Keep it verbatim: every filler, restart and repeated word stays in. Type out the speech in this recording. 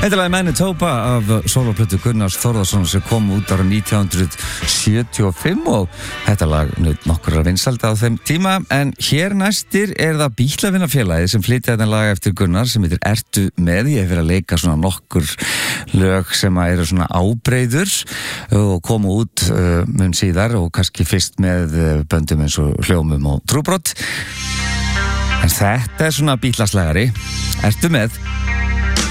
Þetta lag er Manitoba af soloplötu Gunnars Þórðarssonar sem kom út ára nítján hundruð sjötíu og fimm og þetta lag naut nokkurra vinsælda á þeim tíma en hér næstir er það Bítlavinafélagið sem flytja þetta lag eftir Gunnar sem heitir Ertu með? Ég hef verið að leika svona nokkur lög sem eru svona ábreiður og komu út uh, mun síðar og kannski fyrst með böndum eins og Hljómum og Trúbrot en þetta er svona Bítlaslagari Ertu með?